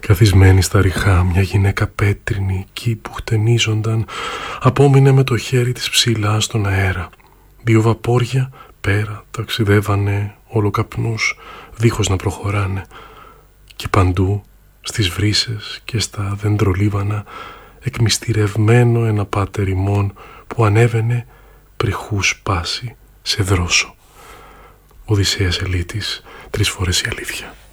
Καθισμένη στα ριχά, μια γυναίκα πέτρινη, εκεί που χτενίζονταν, απόμεινε με το χέρι της ψηλά στον αέρα. Δύο βαπόρια πέρα ταξιδεύανε όλο καπνούς, δίχως να προχωράνε. Και παντού, στις βρύσες και στα δεντρολίβανα, εκμυστηρευμένο ένα πάτερ ημών που ανέβαινε πριχού σπάση σε δρόσο. Οδυσσέας Ελίτης, 3 φορές η αλήθεια.